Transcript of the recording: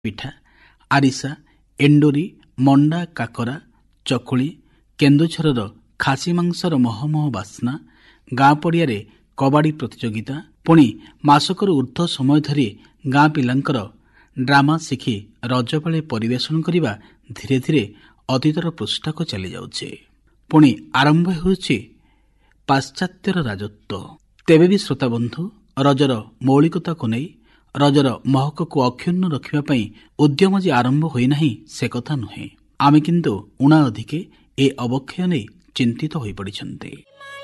ପିଠା, ଆରିସା, ଏଣ୍ଡୁରି, ମଣ୍ଡା, କାକରା, ଚକୁଳି, କେନ୍ଦୁଝରର ଖାସି ମାଂସର ମହମହ ବାସ୍ନା, ଗାଁ ପଡ଼ିଆରେ କବାଡ଼ି ପ୍ରତିଯୋଗିତା, ପୁଣି ମାସକରୁ ଉର୍ଦ୍ଧ୍ୱ ସମୟ ଧରି ଗାଁ ପିଲାଙ୍କର ଡ୍ରାମା ଶିଖି ରଜପାଳି ପରିବେଷଣ କରିବା ଧୀରେ ଧୀରେ ଅତୀତର ପୃଷ୍ଠାକୁ ଚାଲିଯାଉଛି। ପୁଣି ଆରମ୍ଭ ହେଉଛି ପାଶ୍ଚାତ୍ୟର ରାଜତ୍ୱ। ତେବେ ବି ଶ୍ରୋତାବନ୍ଧୁ, ରଜର ମୌଳିକତାକୁ ନେଇ, ରଜର ମହକକୁ ଅକ୍ଷୁଣ୍ଣ ରଖିବା ପାଇଁ ଉଦ୍ୟମ ଯେ ଆରମ୍ଭ ହୋଇନାହିଁ ସେ କଥା ନୁହେଁ। ଆମେ କିନ୍ତୁ ଉଣା ଅଧିକେ ଏ ଅବକ୍ଷୟ ନେଇ ଚିନ୍ତିତ ହୋଇପଡ଼ିଛନ୍ତି।